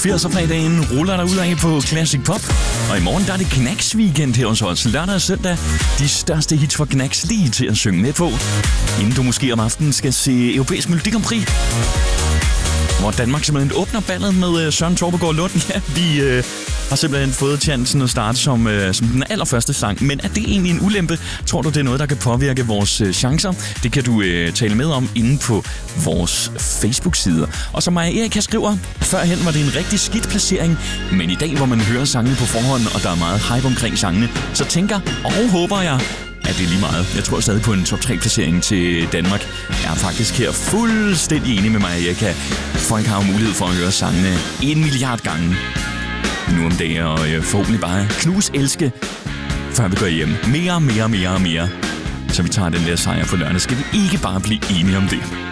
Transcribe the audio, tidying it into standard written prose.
80'er-fredagen ruller der ud af på Classic Pop. Og i morgen der er det Knacks weekend her hos os. Lørdag og søndag, de største hits for Knacks lige til at synge med på. Inden du måske om aftenen skal se Europæisk Melodi Grand Prix, hvor Danmark simpelthen åbner ballet med Søren Torpegaard Lund. Ja, vi har simpelthen fået chancen at starte som den allerførste sang. Men er det egentlig en ulempe? Tror du, det er noget, der kan påvirke vores chancer? Det kan du tale med om inde på vores Facebook-sider. Og som Maja Erika skriver, førhen var det en rigtig skidt placering. Men i dag, hvor man hører sangene på forhånd, og der er meget hype omkring sangene, så tænker og håber jeg, at det er lige meget. Jeg tror stadig på en top 3-placering til Danmark. Jeg er faktisk her fuldstændig enig med Maja Erika. Folk har jo mulighed for at høre sangene 1 milliard gange nu om dagen, og forhåbentlig bare elske, før vi går hjem. Mere. Så vi tager den der sejr på lørdag. Skal vi ikke bare blive enige om det?